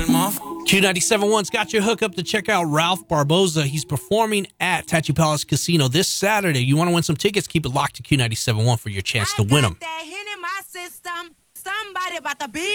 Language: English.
Q97.1's got your hook up to check out Ralph Barboza. He's performing at Tachi Palace Casino this Saturday. You want to win some tickets? Keep it locked to Q97.1 for your chance to win them. Somebody about to be